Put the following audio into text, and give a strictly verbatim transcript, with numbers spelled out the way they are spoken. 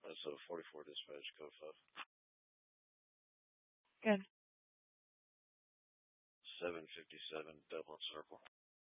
That's a forty-four dispatch, code five. Good. seven fifty-seven, Dublin Circle.